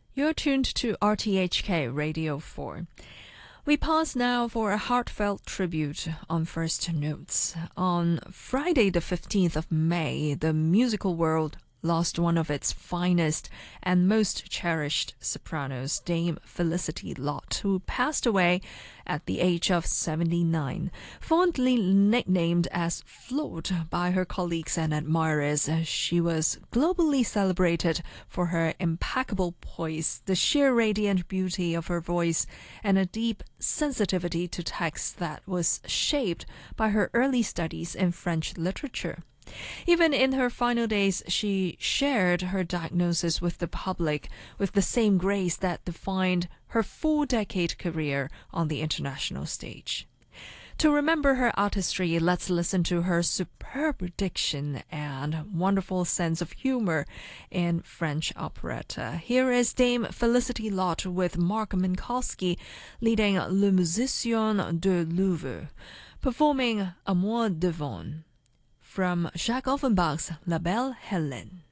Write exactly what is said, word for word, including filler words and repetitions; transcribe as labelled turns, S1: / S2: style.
S1: You're tuned to R T H K Radio four. We pause now for a heartfelt tribute on First Notes. On Friday the fifteenth of May, the musical world lost one of its finest and most cherished sopranos, Dame Felicity Lott, who passed away at the age of seventy-nine. Fondly nicknamed as Float by her colleagues and admirers, she was globally celebrated for her impeccable poise, the sheer radiant beauty of her voice, and a deep sensitivity to text that was shaped by her early studies in French literature. Even in her final days, she shared her diagnosis with the public with the same grace that defined her four-decade career on the international stage. To remember her artistry, let's listen to her superb diction and wonderful sense of humor in French operetta. Here is Dame Felicity Lott with Mark Minkowski leading Le Musicien de Louvre, performing Amour Devant from Jacques Offenbach's La Belle Hélène.